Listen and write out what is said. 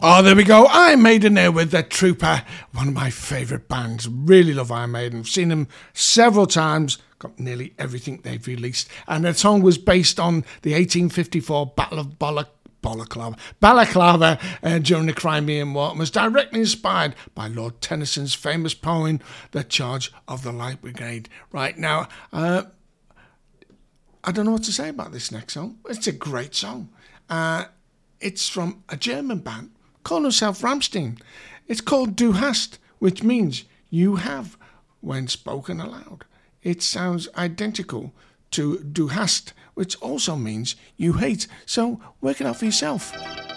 Oh, there we go. Iron Maiden there with The Trooper, one of my favourite bands. Really love Iron Maiden. I've seen them several times, got nearly everything they've released. And the song was based on the 1854 Battle of Balaclava during the Crimean War, and was directly inspired by Lord Tennyson's famous poem, The Charge of the Light Brigade. Right now, I don't know what to say about this next song. It's a great song. It's from a German band called himself Rammstein. It's called Du hast, which means you have when spoken aloud. It sounds identical to Du hast, which also means you hate. So work it out for yourself.